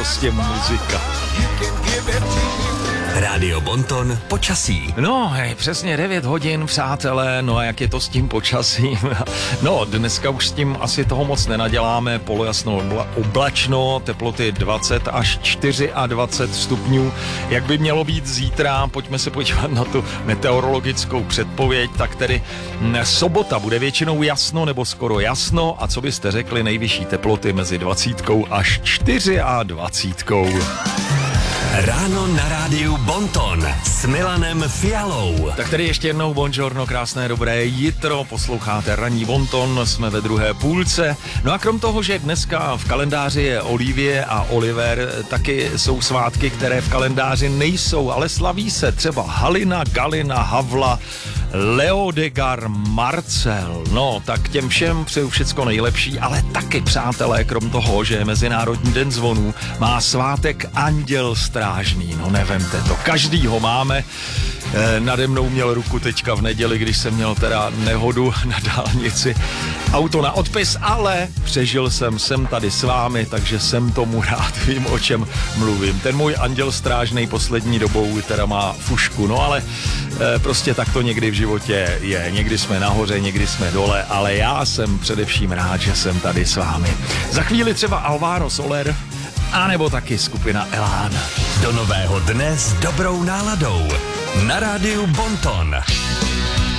prostě muzika. Rádio Bonton počasí. No, hej, přesně 9 hodin, přátelé, no a jak je to s tím počasím? No, dneska už s tím asi toho moc nenaděláme, polojasno oblačno, teploty 20 až 24 stupňů. Jak by mělo být zítra, pojďme se podívat na tu meteorologickou předpověď, tak tedy sobota bude většinou jasno nebo skoro jasno a co byste řekli, nejvyšší teploty mezi 20 až 24. Ráno na rádiu Bonton s Milanem Fialou. Tak tady ještě jednou buongiorno, krásné dobré jitro, posloucháte ranní Bonton, jsme ve druhé půlce. No a krom toho, že dneska v kalendáři je Olivie a Oliver, taky jsou svátky, které v kalendáři nejsou, ale slaví se třeba Halina, Galina, Havla, Leodegar, Marcel. No, tak těm všem přeju všecko nejlepší, ale taky, přátelé, krom toho, že je Mezinárodní den zvonů, má svátek Anděl Strážný. No, nevemte to, každý ho máme. Nade mnou měl ruku teďka v neděli, když jsem měl teda nehodu na dálnici. Auto na odpis, ale přežil jsem tady s vámi, takže jsem tomu rád, vím, o čem mluvím. Ten můj Anděl Strážnej poslední dobou teda má fušku, no ale prostě tak to někdy v životě je. Někdy jsme nahoře, někdy jsme dole, ale já jsem především rád, že jsem tady s vámi. Za chvíli třeba Alvaro Soler, anebo taky skupina Elán. Do nového dne s dobrou náladou. Na rádiu Bonton.